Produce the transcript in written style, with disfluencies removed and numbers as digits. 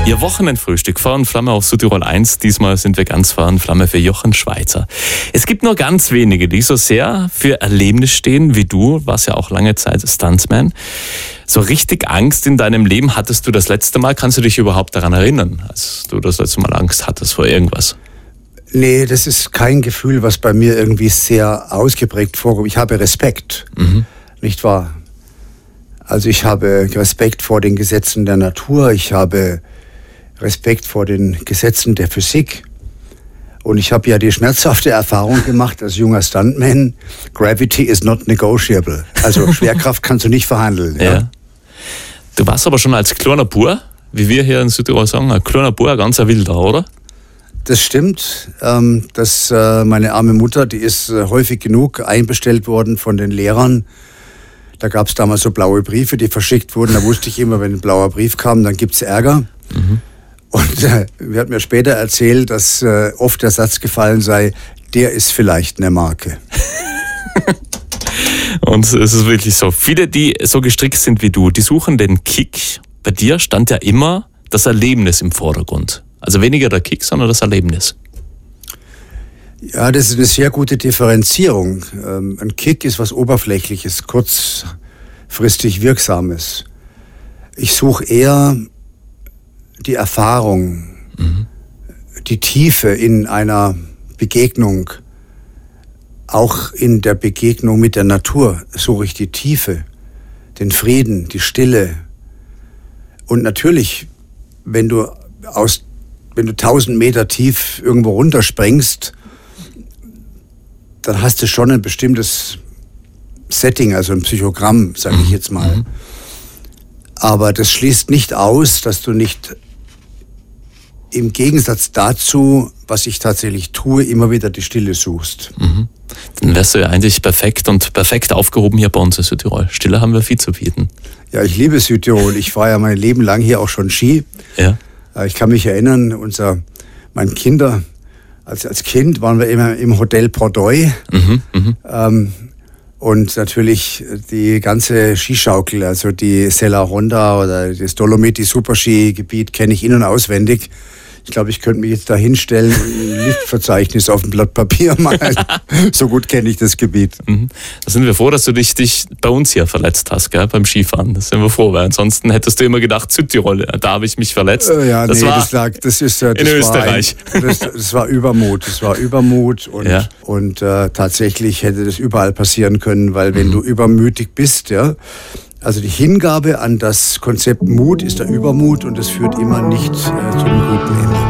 Ihr Wochenendfrühstück Feuer und Flamme auf Südtirol 1. Diesmal sind wir ganz Feuer und Flamme für Jochen Schweizer. Es gibt nur ganz wenige, die so sehr für Erlebnis stehen wie du. Warst ja auch lange Zeit Stuntman. So richtig Angst in deinem Leben hattest du das letzte Mal? Kannst du dich überhaupt daran erinnern, als du das letzte Mal Angst hattest vor irgendwas? Nee, das ist kein Gefühl, was bei mir irgendwie sehr ausgeprägt vorkommt. Ich habe Respekt, nicht wahr? Also ich habe Respekt vor den Gesetzen der Natur, ich habe Respekt vor den Gesetzen der Physik. Und ich habe ja die schmerzhafte Erfahrung gemacht als junger Stuntman, Gravity is not negotiable. Also Schwerkraft kannst du nicht verhandeln. Ja. Du warst aber schon als kleiner Bub, wie wir hier in Südtirol sagen, ein kleiner Bub, ein ganzer Wilder, oder? Das stimmt. Meine arme Mutter, die ist häufig genug einbestellt worden von den Lehrern. Da gab es damals so blaue Briefe, die verschickt wurden. Da wusste ich immer, wenn ein blauer Brief kam, dann gibt es Ärger. Und sie hat mir später erzählt, dass oft der Satz gefallen sei, der ist vielleicht eine Marke. Und es ist wirklich so. Viele, die so gestrickt sind wie du, die suchen den Kick. Bei dir stand ja immer das Erlebnis im Vordergrund. Also weniger der Kick, sondern das Erlebnis. Ja, das ist eine sehr gute Differenzierung. Ein Kick ist was Oberflächliches, kurzfristig Wirksames. Ich suche eher die Erfahrung, die Tiefe in einer Begegnung. Auch in der Begegnung mit der Natur suche ich die Tiefe, den Frieden, die Stille. Und natürlich, wenn du 1000 Meter tief irgendwo runterspringst, dann hast du schon ein bestimmtes Setting, also ein Psychogramm, sage ich jetzt mal. Aber das schließt nicht aus, dass du nicht im Gegensatz dazu, was ich tatsächlich tue, immer wieder die Stille suchst. Dann wärst du ja eigentlich perfekt aufgehoben hier bei uns in Südtirol. Stille haben wir viel zu bieten. Ja, ich liebe Südtirol. Ich fahre ja mein Leben lang hier auch schon Ski. Ja. Ich kann mich erinnern, meine Kinder, als Kind waren wir immer im Hotel Pordoi. Und natürlich die ganze Skischaukel, also die Sella Ronda oder das Dolomiti Superski-Gebiet kenne ich in- und auswendig. Ich glaube, ich könnte mich jetzt da hinstellen und ein Liftverzeichnis auf ein Blatt Papier malen. So gut kenne ich das Gebiet. Da sind wir froh, dass du dich bei uns hier verletzt hast, gell, beim Skifahren. Das sind wir froh, weil ansonsten hättest du immer gedacht, Südtirol, da habe ich mich verletzt. Das war in Österreich. Das war Übermut. Das war Übermut und tatsächlich hätte das überall passieren können, weil wenn du übermütig bist, ja, also die Hingabe an das Konzept Mut ist der Übermut und das führt immer nicht zu einem guten Ende.